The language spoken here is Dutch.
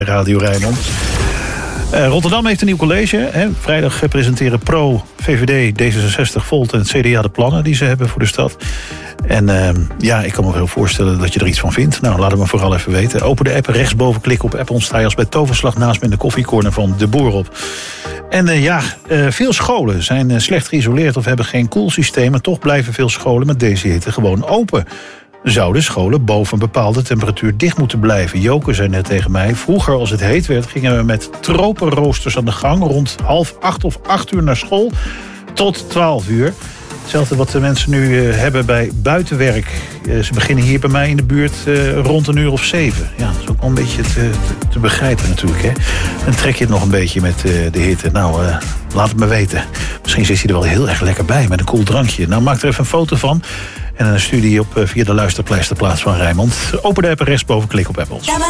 Radio Rijnmond. Rotterdam heeft een nieuw college. Hè. Vrijdag presenteren Pro, VVD, D66, Volt en het CDA de plannen die ze hebben voor de stad. En ik kan me wel voorstellen dat je er iets van vindt. Nou, laat het me vooral even weten. Open de app, rechtsboven klik op app. Sta je als bij toverslag naast me in de koffiecorner van De Boer op. En veel scholen zijn slecht geïsoleerd of hebben geen koelsysteem. En toch blijven veel scholen met deze hitte gewoon open. Zouden scholen boven een bepaalde temperatuur dicht moeten blijven? Joke zei net tegen mij, vroeger als het heet werd, gingen we met tropenroosters aan de gang. Rond 7:30 of 8 uur naar school tot 12 uur. Hetzelfde wat de mensen nu hebben bij buitenwerk. Ze beginnen hier bij mij in de buurt rond 7:00. Ja, dat is ook wel een beetje te begrijpen natuurlijk. Hè? Dan trek je het nog een beetje met de hitte. Nou, laat het me weten. Misschien zit je er wel heel erg lekker bij met een koel drankje. Nou, maak er even een foto van. En dan stuur die op via de luisterpleisterplaats van Rijnmond. Open de app en rechtsboven klik op Apples.